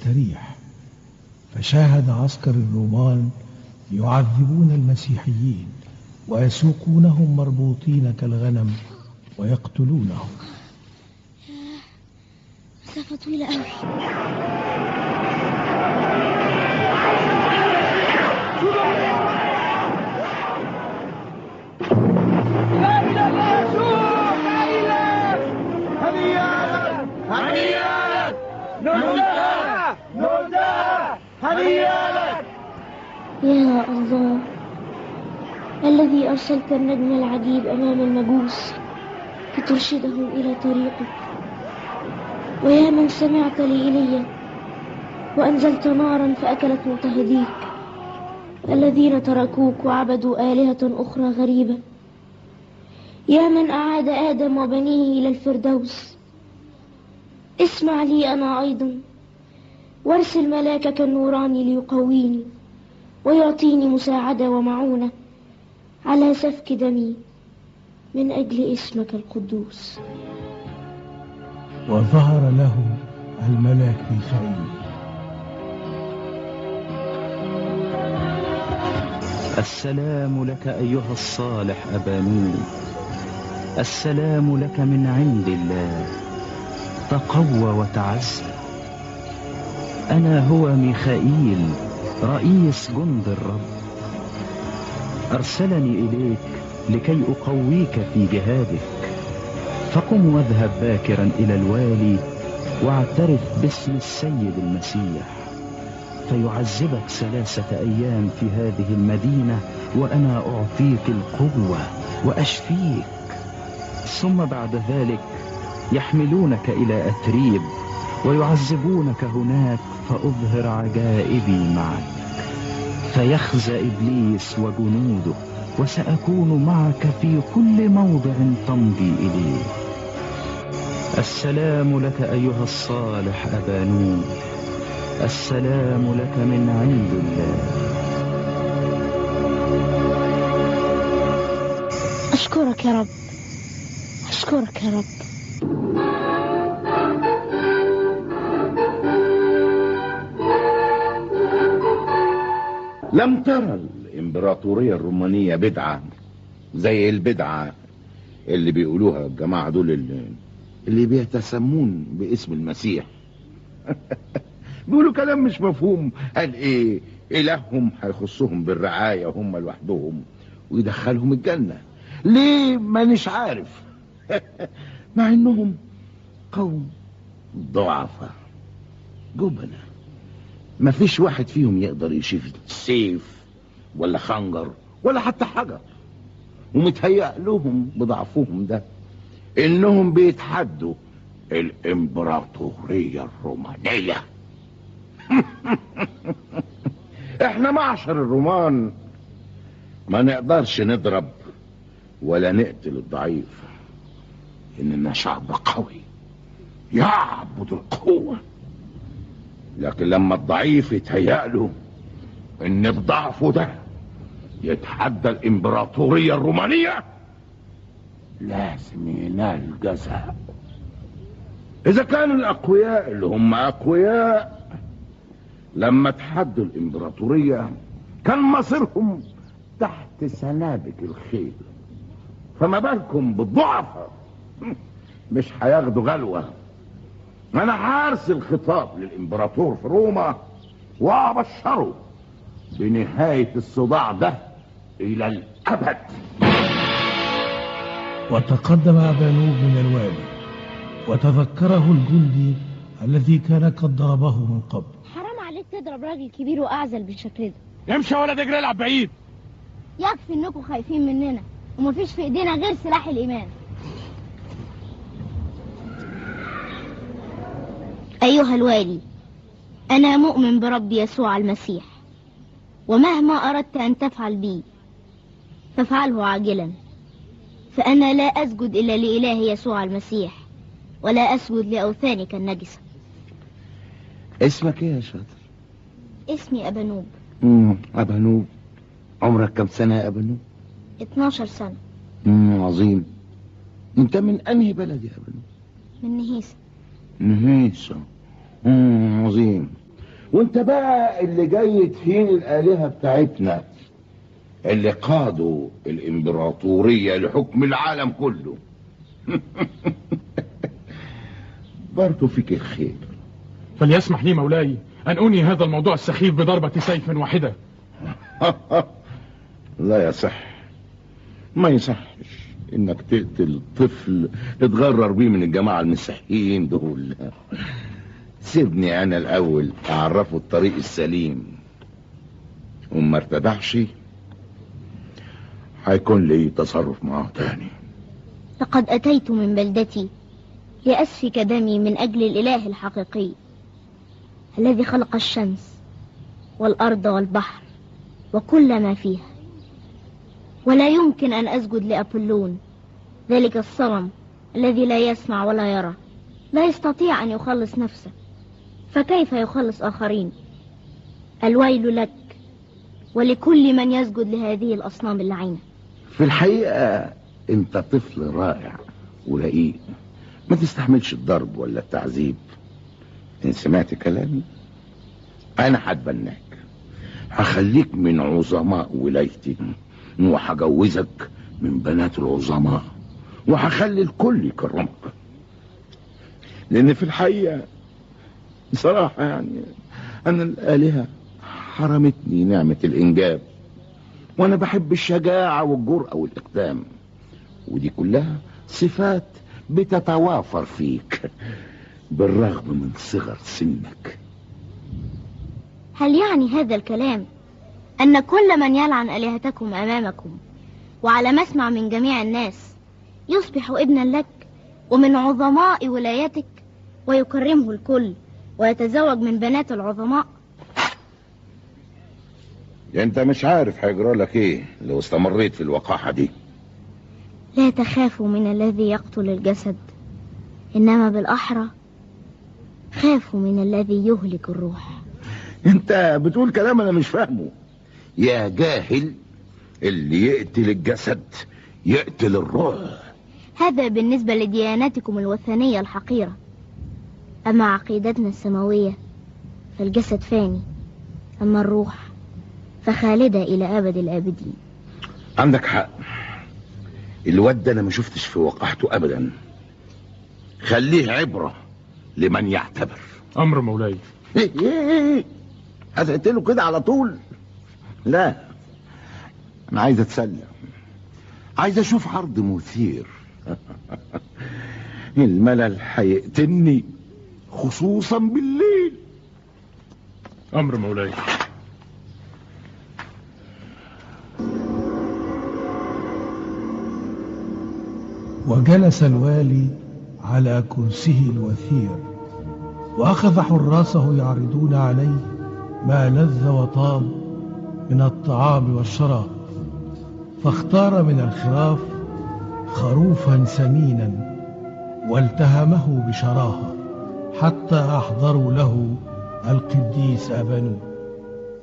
يستريح، فشاهد عسكر الرومان يعذبون المسيحيين ويسوقونهم مربوطين كالغنم ويقتلونهم. مسافة طويلة قوي. يا الله، الذي أرسلت النجم العجيب أمام المجوس لترشدهم إلى طريقك، ويا من سمعت لإيليا وأنزلت نارا فأكلت مضطهديك الذين تركوك وعبدوا آلهة أخرى غريبة، يا من أعاد آدم وبنيه إلى الفردوس، اسمع لي أنا أيضا، وارسل ملاكك النوراني ليقويني ويعطيني مساعدة ومعونة على سفك دمي من أجل اسمك القدوس. وظهر له الملاك ميخائيل. السلام لك أيها الصالح أبا نور، السلام لك من عند الله، تقوى وتعز. أنا هو ميخائيل رئيس جند الرب، أرسلني إليك لكي أقويك في جهادك، فقم واذهب باكرا إلى الوالي واعترف باسم السيد المسيح، فيعذبك 3 أيام في هذه المدينة وأنا أعطيك القوة وأشفيك. ثم بعد ذلك يحملونك إلى أتريب ويعذبونك هناك، فأظهر عجائبي معك، فيخزى إبليس وجنوده، وسأكون معك في كل موضع تمضي إليه. السلام لك أيها الصالح أبا نور، السلام لك من عند الله. أشكرك يا رب، أشكرك يا رب. لم ترى الإمبراطورية الرومانية بدعة زي البدعة اللي بيقولوها الجماعة دول اللي بيتسمون باسم المسيح. بيقولوا كلام مش مفهوم. قال ايه؟ إلههم هيخصهم بالرعاية هم لوحدهم ويدخلهم الجنة. ليه؟ مانيش عارف. مع انهم قوم ضعفاء جبنة، مفيش واحد فيهم يقدر يشيل سيف ولا خنجر ولا حتى حجر، ومتهيأ لهم بضعفهم ده انهم بيتحدوا الامبراطورية الرومانية. احنا معشر الرومان ما نقدرش نضرب ولا نقتل الضعيف، اننا شعب قوي يعبد القوة. لكن لما الضعيف يتهيأ له ان بضعفه ده يتحدى الامبراطورية الرومانية، لازم ينال جزاء. اذا كانوا الاقوياء اللي هم اقوياء لما تحدوا الامبراطورية كان مصيرهم تحت سنابك الخيل، فما بالكم بالضعفاء؟ مش هياخدوا غلوة. انا هارسل خطاب للامبراطور في روما وابشره بنهاية الصداع ده الى الابد. وتقدم أبانوب من الوالي وتذكره الجندي الذي كان قد ضربه من قبل. حرام عليك تضرب راجل كبير وأعزل بالشكل ده. امشي ولا تجري العب بعيد. يكفي انكم خايفين مننا ومفيش في ايدينا غير سلاح الإيمان. أيها الوالي، أنا مؤمن برب يسوع المسيح، ومهما أردت أن تفعل بي فافعله عاجلا، فأنا لا أسجد إلا لإله يسوع المسيح ولا أسجد لأوثانك النجسة. اسمك ايه يا شاطر؟ اسمي أبانوب. أبانوب. عمرك كم سنة يا أبانوب؟ 12 سنة. عظيم. انت من انهي بلد يا أبانوب؟ من نهيسة. نهيسة. عظيم. وانت بقى اللي جاي تهين الآلهة بتاعتنا اللي قادوا الإمبراطورية لحكم العالم كله. برضو فيك الخير. فليسمح لي مولاي أن أنهي هذا الموضوع السخيف بضربة سيف واحدة. لا يصح، ما يصحش انك تقتل طفل اتغرر بيه من الجماعة المسيحيين دول. سيبني انا الاول اعرفه الطريق السليم، وما ارتدعش هيكون لي تصرف معاه تاني. لقد أتيت من بلدتي لأسفك دمي من أجل الإله الحقيقي الذي خلق الشمس والأرض والبحر وكل ما فيها، ولا يمكن أن أسجد لأبولون ذلك الصنم الذي لا يسمع ولا يرى، لا يستطيع أن يخلص نفسه، فكيف يخلص آخرين؟ الويل لك ولكل من يسجد لهذه الأصنام اللعينة. في الحقيقة انت طفل رائع ورقيق، ما تستحملش الضرب ولا التعذيب. ان سمعت كلامي انا هتبناك، هخليك من عظماء ولايتي، وهجوزك من بنات العظماء، وهخلي الكل يكرمك. لان في الحقيقة بصراحة يعني انا الآلهة حرمتني نعمة الانجاب، وانا بحب الشجاعة والجرأة والاقدام، ودي كلها صفات بتتوافر فيك بالرغم من صغر سنك. هل يعني هذا الكلام أن كل من يلعن آلهتكم أمامكم وعلى مسمع من جميع الناس يصبح ابنا لك ومن عظماء ولايتك ويكرمه الكل ويتزوج من بنات العظماء؟ انت مش عارف هيجرى لك ايه لو استمريت في الوقاحة دي. لا تخافوا من الذي يقتل الجسد، إنما بالأحرى خافوا من الذي يهلك الروح. انت بتقول كلام انا مش فاهمه يا جاهل. اللي يقتل الجسد يقتل الروح. هذا بالنسبة لديانتكم الوثنية الحقيرة، أما عقيدتنا السماوية فالجسد فاني، أما الروح فخالدة إلى أبد الآبدين. عندك حق، الواد ده انا ما شفتش في وقاحته ابدا. خليه عبرة لمن يعتبر. أمر مولاي. ايه هتقتله كده على طول؟ لا، انا عايز اتسلى، عايز اشوف عرض مثير. الملل هيقتلني خصوصا بالليل. أمر مولاي. وجلس الوالي على كرسيه الوثير، وأخذ حراسه يعرضون عليه ما لذ وطاب من الطعام والشراب، فاختار من الخراف خروفا سمينا والتهمه بشراهة حتى أحضروا له القديس أبانوب.